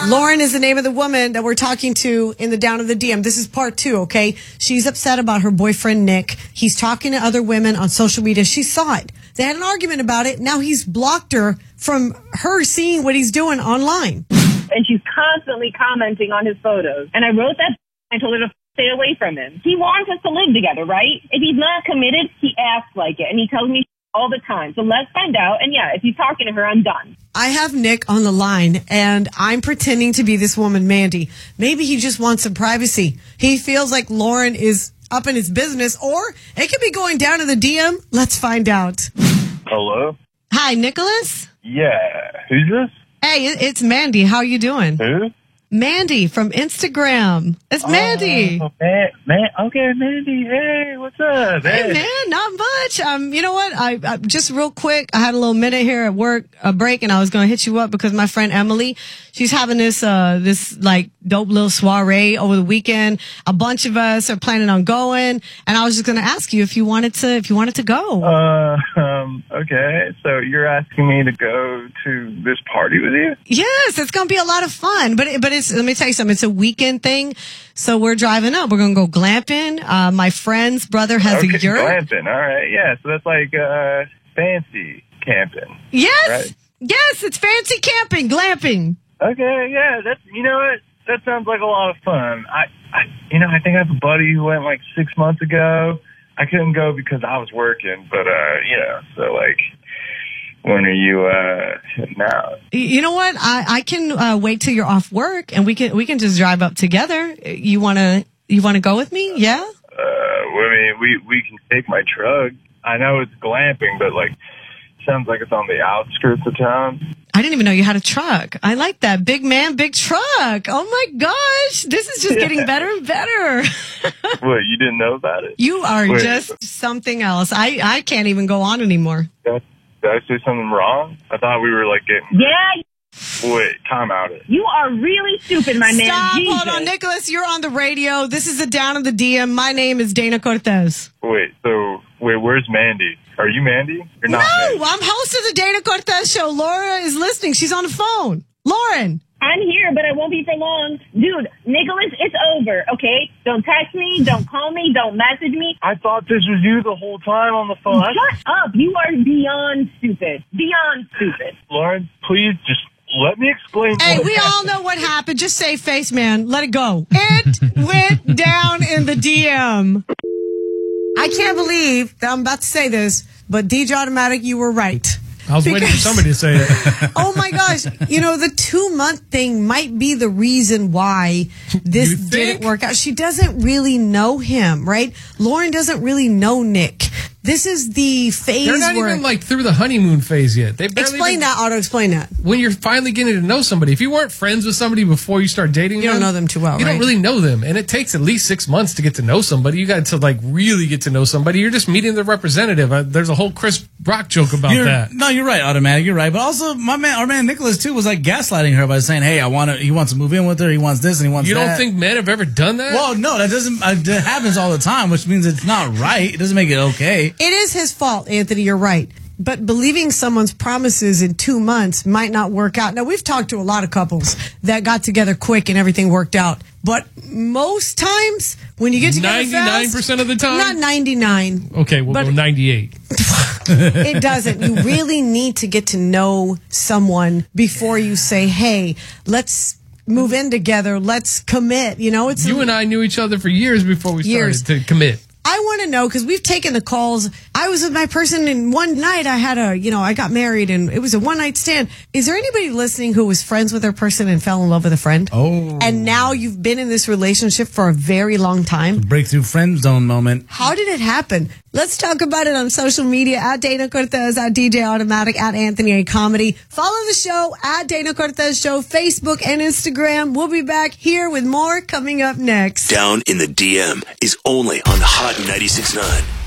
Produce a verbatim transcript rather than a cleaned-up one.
Lauren is the name of the woman that we're talking to in the Down of the D M. This is part two, okay? She's upset about her boyfriend, Nick. He's talking to other women on social media. She saw it. They had an argument about it. Now he's blocked her from her seeing what he's doing online. And she's constantly commenting on his photos. And I wrote that. I told her to stay away from him. He wants us to live together, right? If he's not committed, he acts like it. And he tells me all the time. So let's find out. And yeah, if he's talking to her, I'm done. I have Nick on the line, and I'm pretending to be this woman, Mandy. Maybe he just wants some privacy. He feels like Lauren is up in his business, or it could be going down to the D M. Let's find out. Hello? Hi, Nicholas? Yeah. Who's this? Hey, it's Mandy. How you doing? Who? Mandy from Instagram. It's Mandy. Oh, man, man. Okay, Mandy. Hey, what's up? Hey, man, not much. Um, you know what? I, I just real quick, I had a little minute here at work, a break, and I was going to hit you up because my friend Emily, she's having this, uh, this like dope little soiree over the weekend. A bunch of us are planning on going, and I was just going to ask you if you wanted to, if you wanted to go. Uh, um, okay. So you're asking me to go to this party with you? Yes, it's going to be a lot of fun, but, it, but it's, let me tell you something. It's a weekend thing. So we're driving up. We're going to go glamping. Uh, my friend's brother has okay, a yurt. Glamping. All right. Yeah. So that's like, uh, fancy camping. Yes. Right? Yes. It's fancy camping, glamping. Okay. Yeah. That's, you know what? That sounds like a lot of fun. I, I, you know, I think I have a buddy who went like six months ago. I couldn't go because I was working, but, uh, you know, so like, when are you uh heading out? You know what? I, I can uh, wait till you're off work, and we can we can just drive up together. You wanna you wanna go with me? Yeah. Uh, well, I mean, we we can take my truck. I know it's glamping, but like, sounds like it's on the outskirts of town. I didn't even know you had a truck. I like that. Big man, big truck. Oh my gosh, this is just Yeah. getting better and better. What, you didn't know about it? You are Wait. just something else. I I can't even go on anymore. Did I say something wrong? I thought we were like getting. Yeah, Wait, time out it. you are really stupid, my man. Stop! Jesus. Hold on, Nicholas. You're on the radio. This is the Down of the D M. My name is Dana Cortez. Wait, so wait, where's Mandy? Are you Mandy? You're not. No, Mandy. I'm host of the Dana Cortez show. Laura is listening. She's on the phone. Lauren. I'm here, but I won't be for long. Dude, Nicholas, it's over, okay? Don't text me, don't call me, don't message me. I thought this was you the whole time on the phone. Shut up. You are beyond stupid. Beyond stupid. Lauren, please just let me explain. Hey, what we all know what happened. Just save face, man. Let it go. It went down in the D M. I can't believe that I'm about to say this, but D J Automatic, you were right. I was waiting for Because- somebody to say it. Oh my gosh. You know, the two month thing might be the reason why this You didn't think? work out. She doesn't really know him, right? Lauren doesn't really know Nick. This is the phase They're not where. even like through the honeymoon phase yet. They barely explain even- that, Auto. Explain that. When you're finally getting to know somebody, if you weren't friends with somebody before you start dating, You don't them, know them too well, You right? don't really know them, and it takes at least six months to get to know somebody. You got to like really get to know somebody. You're just meeting the representative. Uh, there's a whole Chris Rock joke about You're- that. No, you're right, Automatic. You're right. But also, my man, our man Nicholas too was like gaslighting her by saying, "Hey, I want to." He wants to move in with her. He wants this and he wants You that. don't think men have ever done that? Well, no, that doesn't. Uh, that happens all the time, which means it's not right. It doesn't make it okay. It is his fault, Anthony. You're right. But believing someone's promises in two months might not work out. Now, we've talked to a lot of couples that got together quick and everything worked out. But most times, when you get together ninety-nine percent of the time? Not ninety-nine. Okay, we'll But- go ninety-eight. It doesn't. You really need to get to know someone before you say, hey, let's move in together. Let's commit. You know, it's You and I knew each other for years before we started Years. to commit. I want to know because we've taken the calls. I was with my person, and one night I had a, you know, I got married, and it was a one night stand. Is there anybody listening who was friends with their person and fell in love with a friend? Oh. And now you've been in this relationship for a very long time. Breakthrough friend zone moment. How did it happen? Let's talk about it on social media at Dana Cortez, at D J Automatic, at Anthony A. Comedy. Follow the show at Dana Cortez Show, Facebook and Instagram. We'll be back here with more coming up next. Down in the D M is only on Hot ninety-six point nine.